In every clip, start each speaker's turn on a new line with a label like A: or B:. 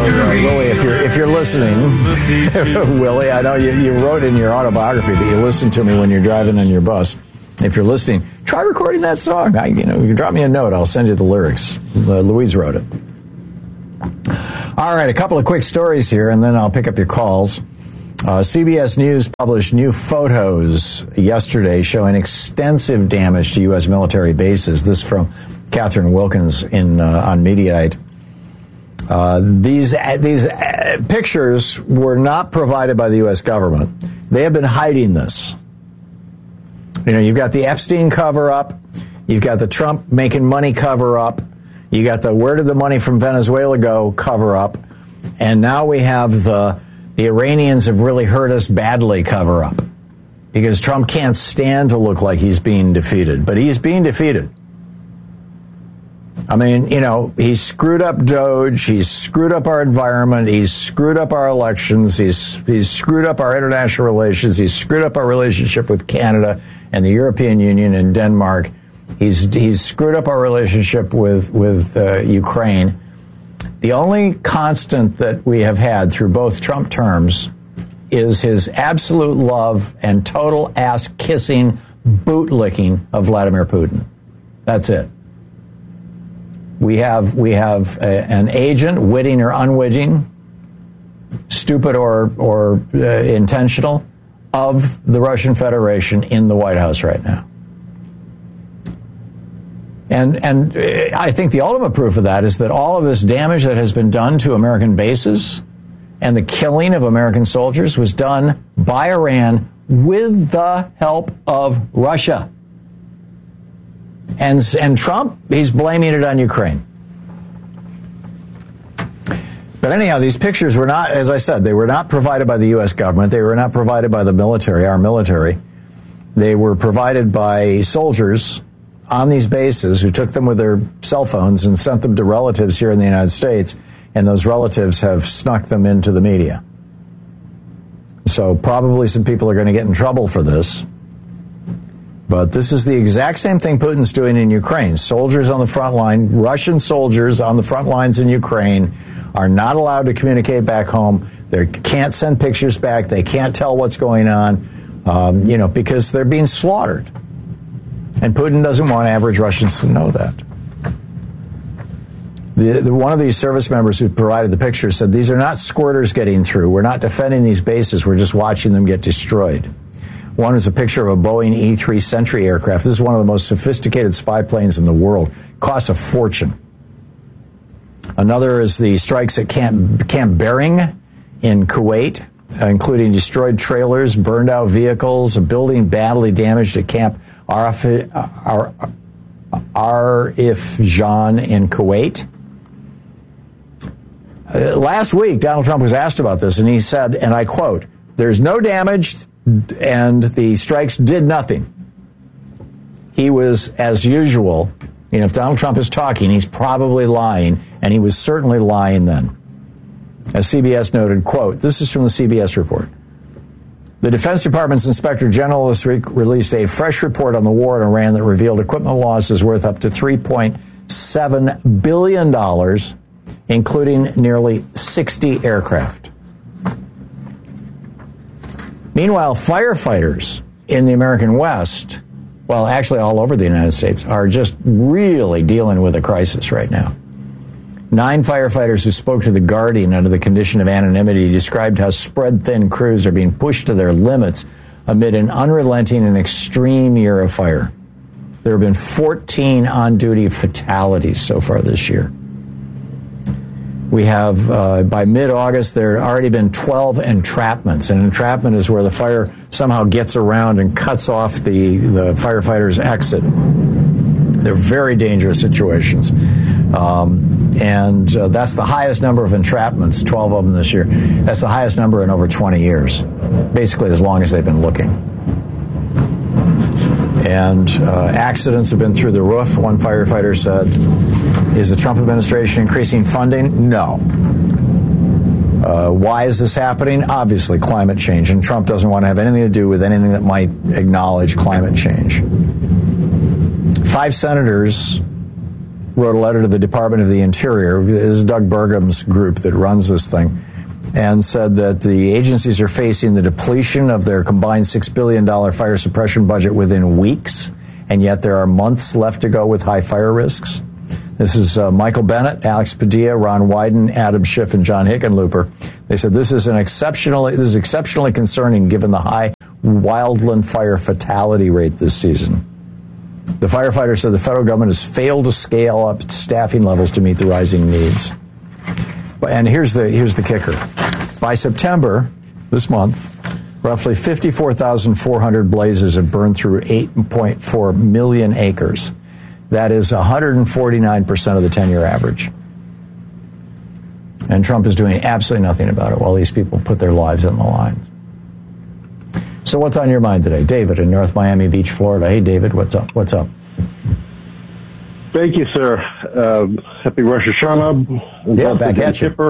A: Willie, if you're listening, Willie, I know you wrote in your autobiography that you listen to me when you're driving in your bus. If you're listening, try recording that song. You can drop me a note. I'll send you the lyrics. Louise wrote it. All right, a couple of quick stories here, and then I'll pick up your calls. CBS News published new photos yesterday showing extensive damage to U.S. military bases. This from Catherine Wilkins on Mediaite. These pictures were not provided by the U.S. government. They have been hiding this. You've got the Epstein cover-up. You've got the Trump making money cover-up. You got the where did the money from Venezuela go cover-up. And now we have the Iranians have really hurt us badly cover-up. Because Trump can't stand to look like he's being defeated. But he's being defeated. I mean, he's screwed up DOGE, he's screwed up our environment, he's screwed up our elections, he's screwed up our international relations, he's screwed up our relationship with Canada and the European Union and Denmark. He's screwed up our relationship with Ukraine. The only constant that we have had through both Trump terms is his absolute love and total ass-kissing, boot-licking of Vladimir Putin. That's it. We have an agent, witting or unwitting, stupid or intentional, of the Russian Federation in the White House right now. And I think the ultimate proof of that is that all of this damage that has been done to American bases and the killing of American soldiers was done by Iran with the help of Russia. And Trump, he's blaming it on Ukraine. But anyhow, these pictures were not, as I said, they were not provided by the U.S. government. They were not provided by the military, our military. They were provided by soldiers on these bases who took them with their cell phones and sent them to relatives here in the United States, and those relatives have snuck them into the media. So probably some people are going to get in trouble for this. But this is the exact same thing Putin's doing in Ukraine. Soldiers on the front line, Russian soldiers on the front lines in Ukraine are not allowed to communicate back home. They can't send pictures back. They can't tell what's going on, because they're being slaughtered. And Putin doesn't want average Russians to know that. One of these service members who provided the picture said, these are not squirters getting through. We're not defending these bases. We're just watching them get destroyed. One is a picture of a Boeing E-3 Sentry aircraft. This is one of the most sophisticated spy planes in the world. Costs a fortune. Another is the strikes at Camp Bering in Kuwait, including destroyed trailers, burned out vehicles, a building badly damaged at Camp Arif Jan in Kuwait. Last week, Donald Trump was asked about this, and he said, and I quote, "There's no damage, and the strikes did nothing." He was, as usual, if Donald Trump is talking, he's probably lying, and he was certainly lying then. As CBS noted, quote, this is from the CBS report. The Defense Department's Inspector General this week released a fresh report on the war in Iran that revealed equipment losses worth up to $3.7 billion, including nearly 60 aircraft. Meanwhile, firefighters in the American West, well, actually all over the United States, are just really dealing with a crisis right now. 9 firefighters who spoke to The Guardian under the condition of anonymity described how spread-thin crews are being pushed to their limits amid an unrelenting and extreme year of fire. There have been 14 on-duty fatalities so far this year. We have, by mid-August, there had already been 12 entrapments. An entrapment is where the fire somehow gets around and cuts off the firefighter's exit. They're very dangerous situations. And that's the highest number of entrapments, 12 of them this year. That's the highest number in over 20 years, basically as long as they've been looking. And accidents have been through the roof. One firefighter said, is the Trump administration increasing funding? No. Why is this happening? Obviously, climate change. And Trump doesn't want to have anything to do with anything that might acknowledge climate change. 5 senators wrote a letter to the Department of the Interior. This is Doug Burgum's group that runs this thing, and said that the agencies are facing the depletion of their combined $6 billion fire suppression budget within weeks, and yet there are months left to go with high fire risks. This is Michael Bennett, Alex Padilla, Ron Wyden, Adam Schiff, and John Hickenlooper. They said this is exceptionally concerning given the high wildland fire fatality rate this season. The firefighter said the federal government has failed to scale up staffing levels to meet the rising needs. And here's the kicker. By September, this month, roughly 54,400 blazes have burned through 8.4 million acres. That is 149% of the 10-year average. And Trump is doing absolutely nothing about it while these people put their lives on the line. So what's on your mind today? David in North Miami Beach, Florida. Hey, David, what's up? What's up?
B: Thank you, sir. Happy Rosh Hashanah.
A: Yeah, back at you.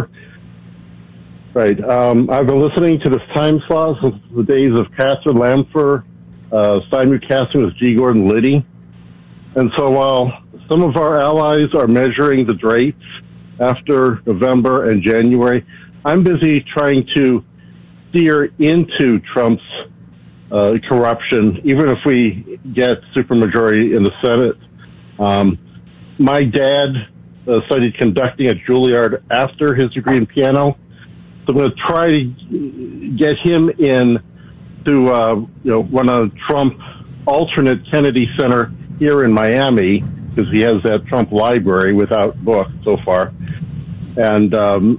B: Right. I've been listening to this time slot since the days of Catherine Lamfer, simulcasting with G. Gordon Liddy. And so while some of our allies are measuring the drapes after November and January, I'm busy trying to steer into Trump's corruption, even if we get supermajority in the Senate. My dad studied conducting at Juilliard after his degree in piano, so I'm going to try to get him in to run a Trump alternate Kennedy Center here in Miami, because he has that Trump library without books so far, and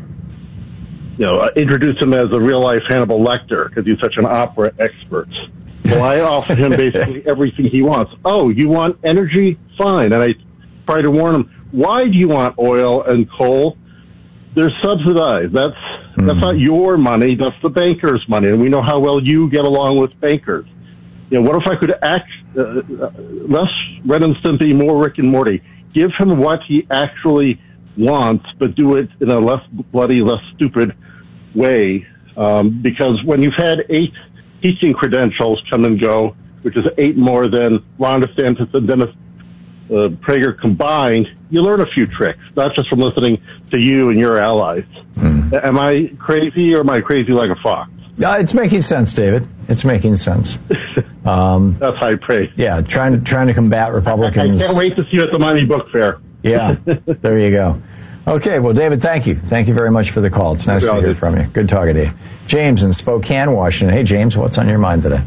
B: introduce him as a real life Hannibal Lecter because he's such an opera expert. Well, I offer him basically everything he wants. Oh, you want energy? Fine. And I try to warn him, why do you want oil and coal? They're subsidized. That's not your money. That's the bankers' money. And we know how well you get along with bankers. What if I could act less Ren and Stimpy, more Rick and Morty? Give him what he actually wants, but do it in a less bloody, less stupid way. Because when you've had 8 teaching credentials come and go, which is 8 more than Ron DeSantis and Dennis Prager combined, you learn a few tricks, not just from listening to you and your allies. Am I crazy, or am I crazy like a fox?
A: No, it's making sense, David. It's making sense.
B: That's high praise.
A: Yeah, trying to combat Republicans.
B: I can't wait to see you at the Miami Book Fair.
A: Yeah, there you go. Okay, well, David, thank you. Thank you very much for the call. It's nice to hear from you. Good talking to you. James in Spokane, Washington. Hey, James, what's on your mind today?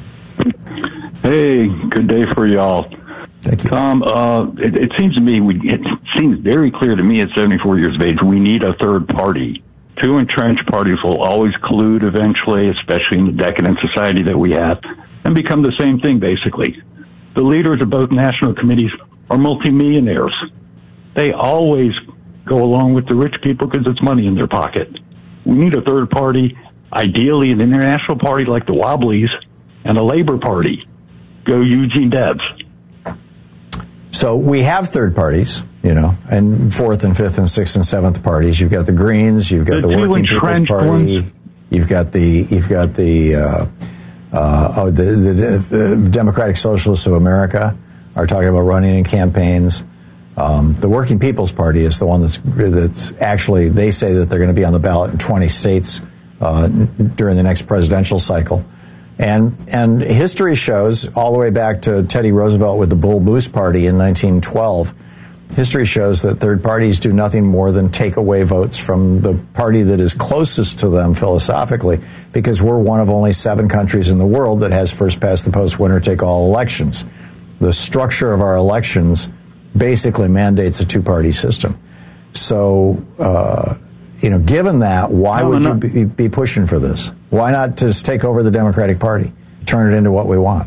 C: Hey, good day for y'all.
A: Thank you.
C: Tom, it seems to me, it seems very clear to me at 74 years of age, we need a third party. 2 entrenched parties will always collude eventually, especially in the decadent society that we have, and become the same thing, basically. The leaders of both national committees are multimillionaires. They always go along with the rich people because it's money in their pocket. We need a third party, ideally an international party like the Wobblies, and a labor party. Go Eugene Debs.
A: So we have third parties, and fourth and fifth and sixth and seventh parties. You've got the Greens, you've got the Working People's Party, you've got the Democratic Socialists of America are talking about running in campaigns. The Working People's Party is the one that's actually, they say that they're going to be on the ballot in 20 states during the next presidential cycle. And history shows, all the way back to Teddy Roosevelt with the Bull Moose Party in 1912, history shows that third parties do nothing more than take away votes from the party that is closest to them philosophically, because we're one of only 7 countries in the world that has first-past-the-post, winner-take-all elections. The structure of our elections basically mandates a 2-party system. So, given that, why would you be pushing for this? Why not just take over the Democratic Party, turn it into what we want?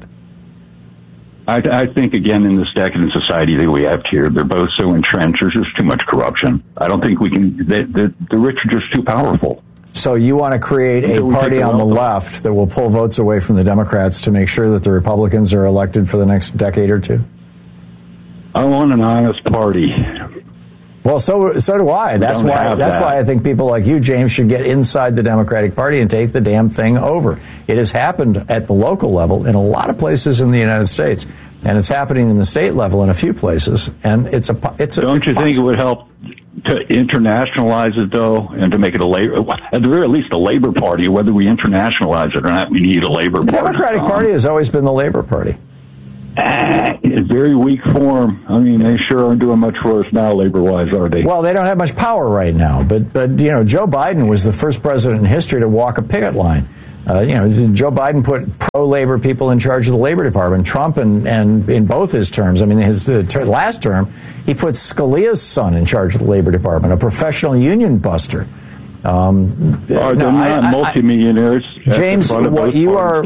C: I think, again, in this decadent society that we have here, they're both so entrenched, there's just too much corruption. I don't think we can, the rich are just too powerful.
A: So you want to create a party on the left that will pull votes away from the Democrats to make sure that the Republicans are elected for the next decade or 2?
C: I want an honest party.
A: Well, so do I. That's why I think people like you, James, should get inside the Democratic Party and take the damn thing over. It has happened at the local level in a lot of places in the United States. And it's happening in the state level in a few places. And it's a.
C: Don't you think it would help to internationalize it, though, and to make it at the very least, a Labor Party? Whether we internationalize it or not, we need a Labor Party.
A: The Democratic Party has always been the Labor Party.
C: In very weak form. I mean, they sure aren't doing much for us now, labor-wise, are they?
A: Well, they don't have much power right now. But Joe Biden was the first president in history to walk a picket line. Joe Biden put pro-labor people in charge of the Labor Department. Trump, and in both his terms, I mean, his last term, he put Scalia's son in charge of the Labor Department, a professional union buster.
C: Are they not multimillionaires?
A: James, what you are,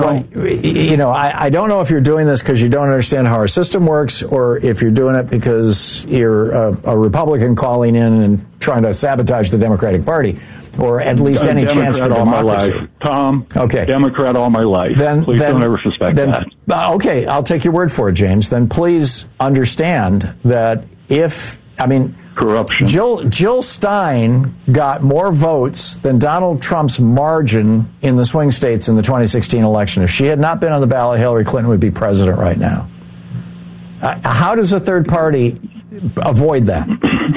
A: I don't know if you're doing this because you don't understand how our system works, or if you're doing it because you're a Republican calling in and trying to sabotage the Democratic Party, or at least any chance for democracy.
C: All my life. Tom,
A: okay.
C: Democrat all my life. Please don't ever suspect that.
A: Okay, I'll take your word for it, James. Then please understand that corruption. Jill Stein got more votes than Donald Trump's margin in the swing states in the 2016 election. If she had not been on the ballot, Hillary Clinton would be president right now. How does a third party avoid that?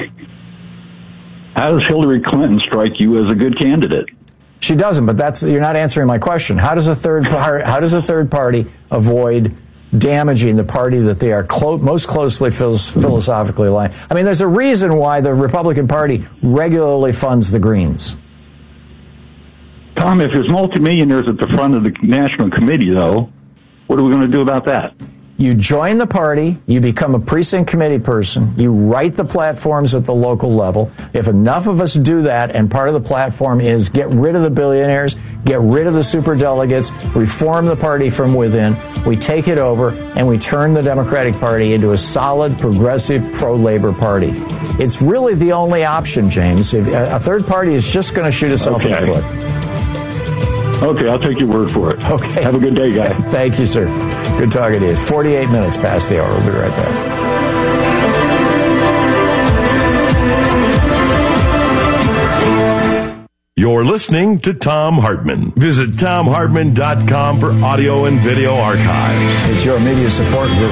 C: How does Hillary Clinton strike you as a good candidate?
A: She doesn't, but you're not answering my question. How does a third party avoid damaging the party that they are most closely philosophically aligned? I mean, there's a reason why the Republican Party regularly funds the Greens.
C: Tom, if there's multimillionaires at the front of the National Committee, though, what are we going to do about that?
A: You join the party, you become a precinct committee person, you write the platforms at the local level. If enough of us do that, and part of the platform is get rid of the billionaires, get rid of the superdelegates, reform the party from within, we take it over, and we turn the Democratic Party into a solid, progressive, pro-labor party. It's really the only option, James. A third party is just going to shoot itself in the foot.
C: Okay, I'll take your word for it.
A: Okay.
C: Have a good day, guy.
A: Thank you, sir. Good talking to you. 48 minutes past the hour. We'll be right back.
D: You're listening to Thom Hartmann. Visit ThomHartmann.com for audio and video archives.
A: It's your media support group.